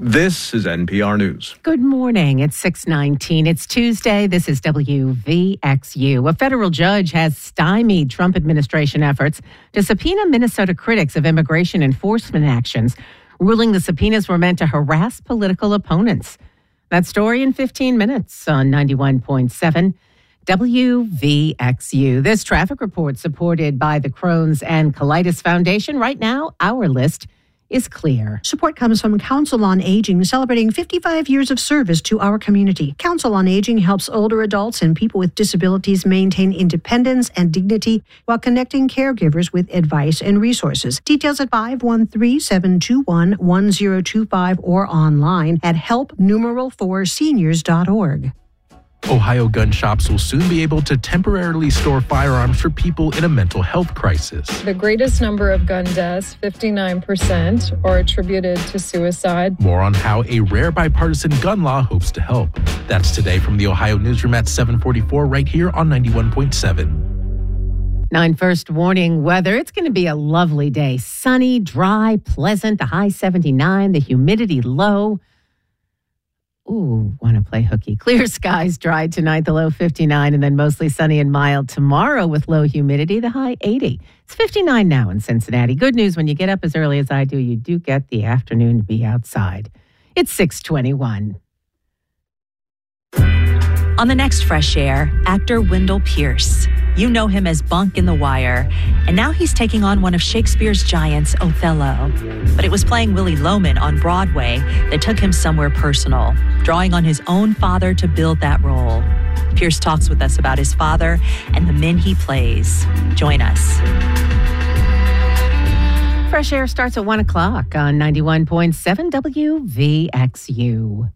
This is NPR News. Good morning. It's 6:19. It's Tuesday. This is WVXU. A federal judge has stymied Trump administration efforts to subpoena Minnesota critics of immigration enforcement actions, ruling the subpoenas were meant to harass political opponents. That story in 15 minutes on 91.7 WVXU. This traffic report supported by the Crohn's and Colitis Foundation. Right now, our list is clear. Support comes from Council on Aging, celebrating 55 years of service to our community. Council on Aging helps older adults and people with disabilities maintain independence and dignity while connecting caregivers with advice and resources. Details at 513-721-1025 or online at help4seniors.org. Ohio gun shops will soon be able to temporarily store firearms for people in a mental health crisis. The greatest number of gun deaths, 59%, are attributed to suicide. More on how a rare bipartisan gun law hopes to help. That's today from the Ohio Newsroom at 7:44 right here on 91.7. 9 first warning weather. It's going to be a lovely day. Sunny, dry, pleasant, the high 79, the humidity low. Ooh, want to play hooky. Clear skies, dry tonight, the low 59, and then mostly sunny and mild tomorrow with low humidity, the high 80. It's 59 now in Cincinnati. Good news, when you get up as early as I do, you do get the afternoon to be outside. It's 6:21. On the next Fresh Air, actor Wendell Pierce. You know him as Bunk in The Wire, and now he's taking on one of Shakespeare's giants, Othello. But it was playing Willy Loman on Broadway that took him somewhere personal, drawing on his own father to build that role. Pierce talks with us about his father and the men he plays. Join us. Fresh Air starts at 1 o'clock on 91.7 WVXU.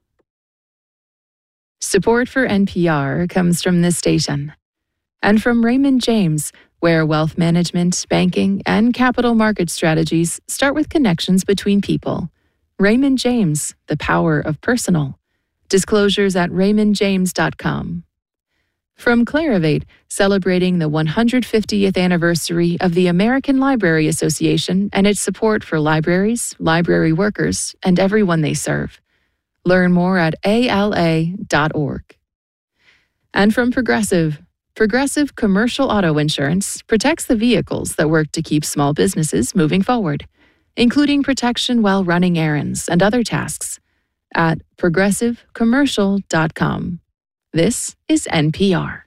Support for NPR comes from this station and from Raymond James, where wealth management, banking, and capital market strategies start with connections between people. Raymond James, the power of personal. Disclosures at raymondjames.com. From Clarivate, celebrating the 150th anniversary of the American Library Association and its support for libraries, library workers, and everyone they serve. Learn more at ala.org. And from Progressive Commercial Auto Insurance protects the vehicles that work to keep small businesses moving forward, including protection while running errands and other tasks at progressivecommercial.com. This is NPR.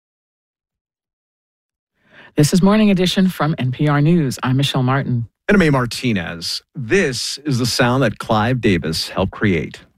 This is Morning Edition from NPR News. I'm Michelle Martin. And I'm A. Martinez. This is the sound that Clive Davis helped create.